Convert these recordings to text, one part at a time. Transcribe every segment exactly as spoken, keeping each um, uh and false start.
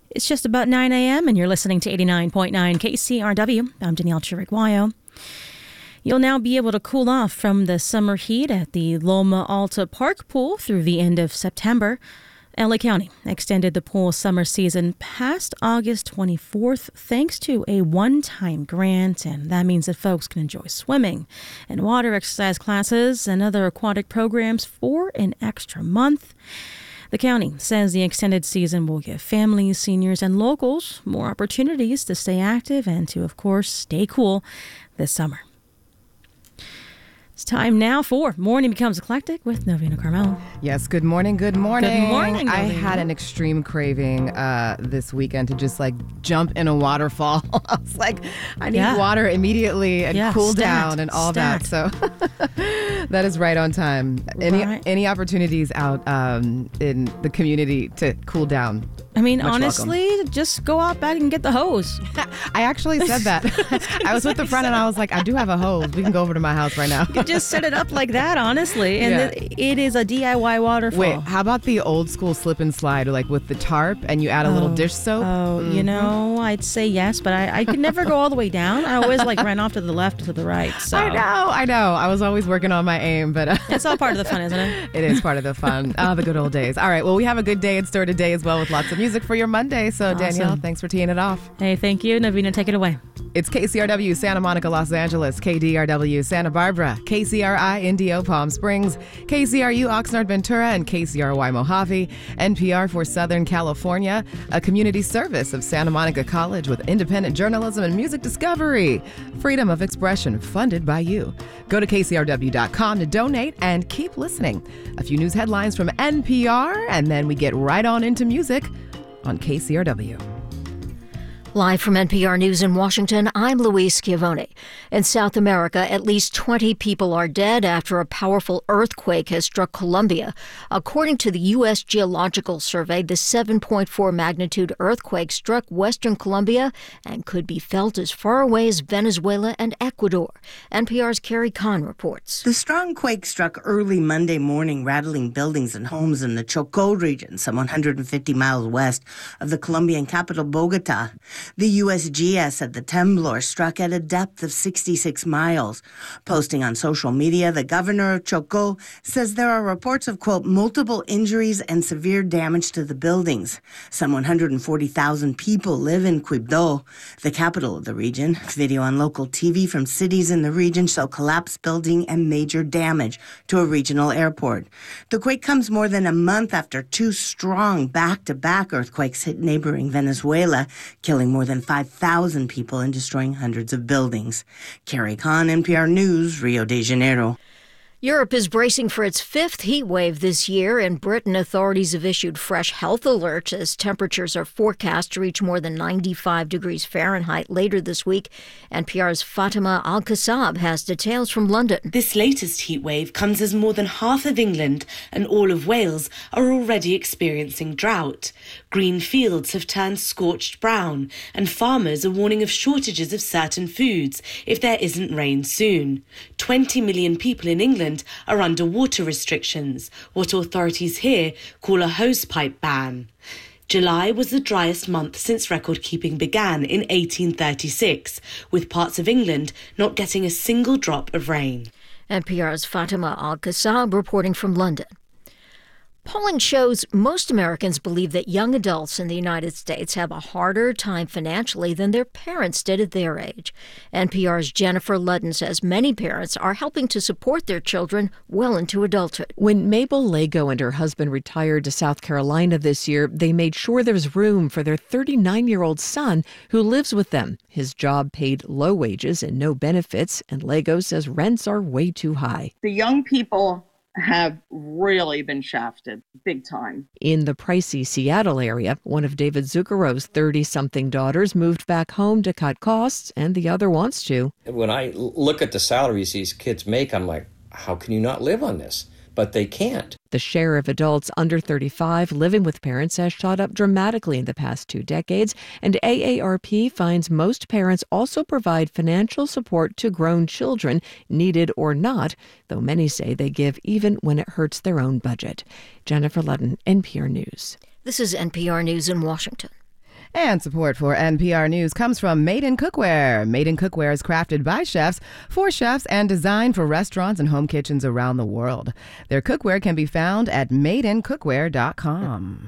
It's just about nine a.m. and you're listening to eighty-nine point nine K C R W. I'm Danielle Chiriguayo. You'll now be able to cool off from the summer heat at the Loma Alta Park Pool through the end of September. L A County extended the pool summer season past August twenty-fourth thanks to a one-time grant, and that means that folks can enjoy swimming and water exercise classes and other aquatic programs for an extra month. The county says the extended season will give families, seniors, and locals more opportunities to stay active and to, of course, stay cool this summer. It's time now for Morning Becomes Eclectic with Novena Carmel. Yes, good morning, good morning. Good morning, I Novena. had an extreme craving uh, this weekend to just like jump in a waterfall. I was like, I need Yeah. water immediately and Yeah, cool stat, down and all stat. that. So that is right on time. Any Right. any opportunities out um, in the community to cool down? I mean, Much honestly, just go out back and get the hose. I actually said that. I was with the friend and I was like, I do have a hose. We can go over to my house right now. Just set it up like that, honestly. And Yeah. it, it is a D I Y waterfall. Wait, how about the old school slip and slide, like with the tarp and you add a little dish soap? Oh, you know, I'd say yes, but I, I could never go all the way down. I always like ran off to the left or to the right. So I know, I know. I was always working on my aim, but uh, it's all part of the fun, isn't it? it is part of the fun. Ah, the good old days. All right, well, we have a good day in store today as well with lots of music for your Monday. So, Danielle, Awesome. thanks for teeing it off. Hey, thank you. Navina, take it away. It's K C R W Santa Monica, Los Angeles, K D R W Santa Barbara, K C R I Indio Palm Springs, K C R U Oxnard Ventura, and K C R Y Mojave, N P R for Southern California, a community service of Santa Monica College with independent journalism and music discovery. Freedom of expression funded by you. Go to K C R W dot com to donate and keep listening. A few news headlines from N P R, and then we get right on into music on K C R W. Live from N P R News in Washington, I'm Louise Schiavone. In South America, at least twenty people are dead after a powerful earthquake has struck Colombia. According to the U S Geological Survey, the seven point four magnitude earthquake struck western Colombia and could be felt as far away as Venezuela and Ecuador. N P R's Carrie Kahn reports. The strong quake struck early Monday morning, rattling buildings and homes in the Chocó region, some one hundred fifty miles west of the Colombian capital, Bogotá. The U S G S said the temblor struck at a depth of sixty-six miles. Posting on social media, the governor of Chocó says there are reports of, quote, multiple injuries and severe damage to the buildings. Some one hundred forty thousand people live in Quibdó, the capital of the region. Video on local T V from cities in the region show collapsed building and major damage to a regional airport. The quake comes more than a month after two strong back-to-back earthquakes hit neighboring Venezuela, killing more than five thousand people and destroying hundreds of buildings. Carrie Kahn, N P R News, Rio de Janeiro. Europe is bracing for its fifth heat wave this year. In Britain, authorities have issued fresh health alerts as temperatures are forecast to reach more than ninety-five degrees Fahrenheit later this week. N P R's Fatima Al-Kassab has details from London. This latest heat wave comes as more than half of England and all of Wales are already experiencing drought. Green fields have turned scorched brown, and farmers are warning of shortages of certain foods if there isn't rain soon. twenty million people in England are under water restrictions, what authorities here call a hosepipe ban. July was the driest month since record-keeping began in eighteen thirty-six, with parts of England not getting a single drop of rain. N P R's Fatima Al-Kassab reporting from London. Polling shows most Americans believe that young adults in the United States have a harder time financially than their parents did at their age. N P R's Jennifer Ludden says many parents are helping to support their children well into adulthood. When Mabel Lago and her husband retired to South Carolina this year, they made sure there's room for their thirty-nine-year-old son who lives with them. His job paid low wages and no benefits, and Lago says rents are way too high. The young people have really been shafted big time. In the pricey Seattle area, one of David Zuccaro's thirty-something daughters moved back home to cut costs, and the other wants to. When I look at the salaries these kids make, I'm like, how can you not live on this? But they can't. The share of adults under thirty-five living with parents has shot up dramatically in the past two decades, and A A R P finds most parents also provide financial support to grown children, needed or not, though many say they give even when it hurts their own budget. Jennifer Ludden, N P R News. This is N P R News in Washington. And support for N P R News comes from Made in Cookware. Made in Cookware is crafted by chefs, for chefs, and designed for restaurants and home kitchens around the world. Their cookware can be found at made in cookware dot com.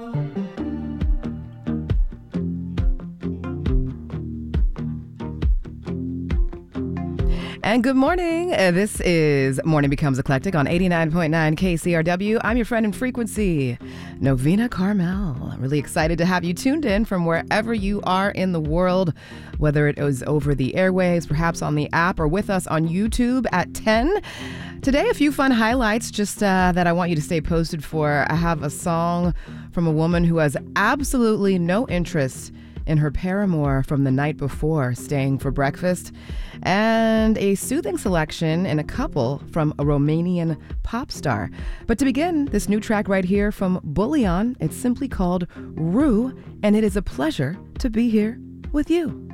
And good morning. Uh, this is Morning Becomes Eclectic on eighty-nine point nine K C R W. I'm your friend in frequency, Novena Carmel. I'm really excited to have you tuned in from wherever you are in the world, whether it was over the airwaves, perhaps on the app, or with us on YouTube at ten. Today, a few fun highlights just uh, that I want you to stay posted for. I have a song from a woman who has absolutely no interest in her paramour from the night before staying for breakfast, and a soothing selection in a couple from a Romanian pop star. But to begin, this new track right here from Bullion, it's simply called Rue, and it is a pleasure to be here with you.